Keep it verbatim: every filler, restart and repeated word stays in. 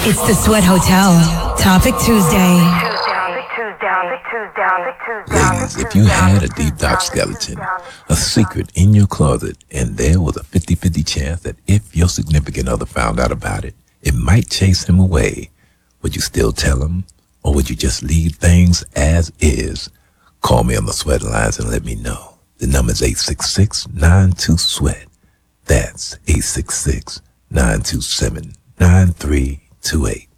It's the Sweat Hotel. Topic Tuesday. Ladies, if you had a deep dark skeleton, a secret in your closet, and there was a fifty-fifty chance that if your significant other found out about it, it might chase him away, would you still tell him? Or would you just leave things as is? Call me on the Sweat lines and let me know. The number's eight six six, nine two, SWEAT. That's eight six six, nine two seven, nine three two eight.